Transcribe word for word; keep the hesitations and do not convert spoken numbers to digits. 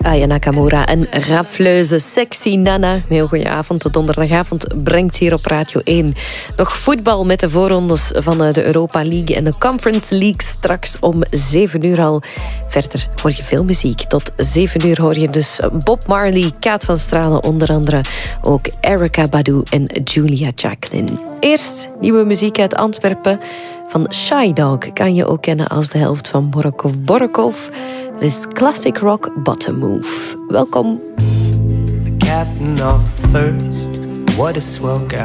Aya Nakamura en Rapfleuze, Sexy Nana. Een heel goede avond. De donderdagavond brengt hier op Radio één nog voetbal met de voorrondes van de Europa League en de Conference League. Straks om zeven uur al. Verder hoor je veel muziek. Tot zeven uur hoor je dus Bob Marley, Kaat van Stralen onder andere. Ook Erykah Badu en Julia Jacqueline. Eerst nieuwe muziek uit Antwerpen van Shy Dog. Kan je ook kennen als de helft van Borokov Borokov. Het is classic rock Bottom Move. Welkom. The captain of first, what a swell guy.